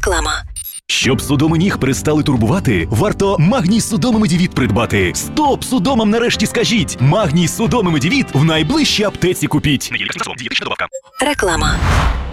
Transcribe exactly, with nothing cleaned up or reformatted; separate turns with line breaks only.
Реклама.
Щоб судоми ніг перестали турбувати, варто Магній Судоми Медівіт придбати. Стоп! Судомам нарешті скажіть! Магній Судоми Медівіт в найближчій аптеці купіть.
Реклама.